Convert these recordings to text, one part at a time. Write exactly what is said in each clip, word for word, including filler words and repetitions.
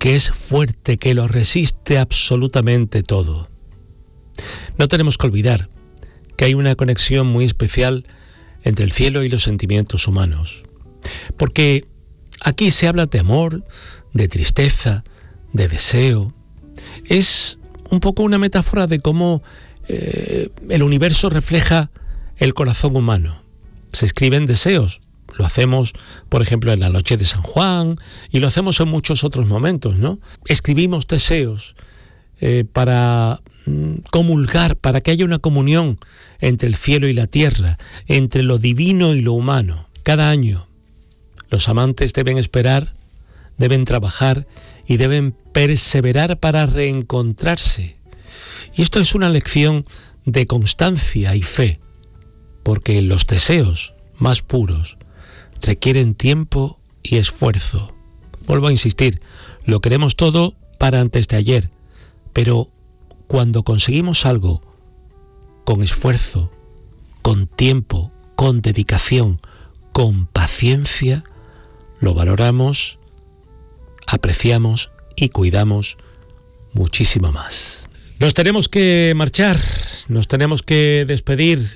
que es fuerte, que lo resiste absolutamente todo. No tenemos que olvidar que hay una conexión muy especial entre el cielo y los sentimientos humanos, porque aquí se habla de amor, de tristeza, de deseo. Es un poco una metáfora de cómo eh, el universo refleja el corazón humano. Se escriben deseos, lo hacemos, por ejemplo, en la noche de San Juan, y lo hacemos en muchos otros momentos, ¿no? Escribimos deseos eh, para mm, comulgar, para que haya una comunión entre el cielo y la tierra, entre lo divino y lo humano. Cada año los amantes deben esperar, deben trabajar y deben perseverar para reencontrarse. Y esto es una lección de constancia y fe, porque los deseos más puros requieren tiempo y esfuerzo. Vuelvo a insistir, lo queremos todo para antes de ayer, pero cuando conseguimos algo con esfuerzo, con tiempo, con dedicación, con paciencia, lo valoramos, apreciamos y cuidamos muchísimo más. Nos tenemos que marchar, nos tenemos que despedir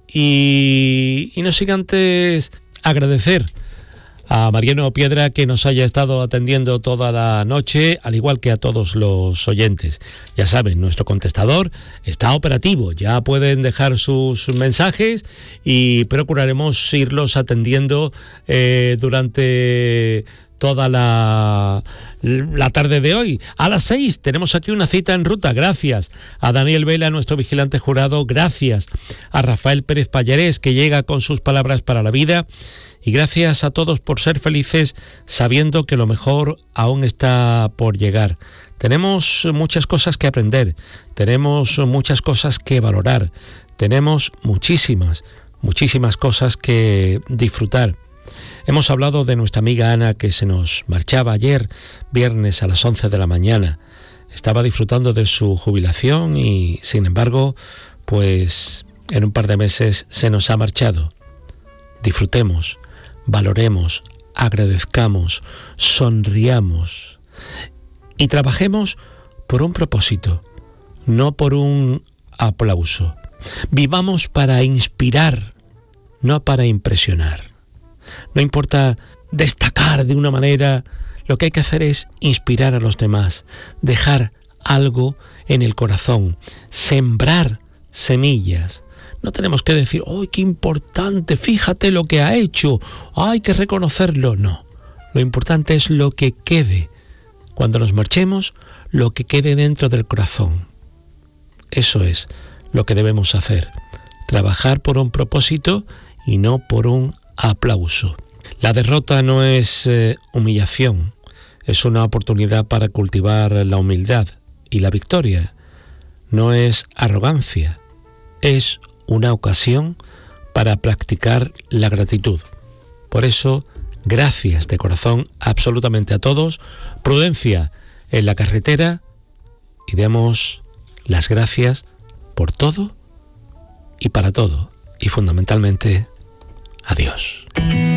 y, y no sin antes agradecer a Mariano Piedra que nos haya estado atendiendo toda la noche, al igual que a todos los oyentes. Ya saben, nuestro contestador está operativo, ya pueden dejar sus mensajes y procuraremos irlos atendiendo eh, durante toda la, la tarde de hoy. A las seis tenemos aquí una cita en ruta. Gracias a Daniel Vela, nuestro vigilante jurado. Gracias a Rafael Pérez Pallarés, que llega con sus palabras para la vida. Y gracias a todos por ser felices sabiendo que lo mejor aún está por llegar. Tenemos muchas cosas que aprender, tenemos muchas cosas que valorar, tenemos muchísimas, muchísimas cosas que disfrutar. Hemos hablado de nuestra amiga Ana, que se nos marchaba ayer, viernes a las once de la mañana. Estaba disfrutando de su jubilación y, sin embargo, pues en un par de meses se nos ha marchado. Disfrutemos, valoremos, agradezcamos, sonriamos y trabajemos por un propósito, no por un aplauso. Vivamos para inspirar, no para impresionar. No importa destacar de una manera, lo que hay que hacer es inspirar a los demás, dejar algo en el corazón, sembrar semillas. No tenemos que decir, ¡ay, qué importante! Fíjate lo que ha hecho, hay que reconocerlo. No, lo importante es lo que quede. Cuando nos marchemos, lo que quede dentro del corazón. Eso es lo que debemos hacer. Trabajar por un propósito y no por un aplauso. La derrota no es eh, humillación, es una oportunidad para cultivar la humildad. Y la victoria no es arrogancia, es una ocasión para practicar la gratitud. Por eso, gracias de corazón absolutamente a todos, prudencia en la carretera y demos las gracias por todo y para todo. Y fundamentalmente, adiós.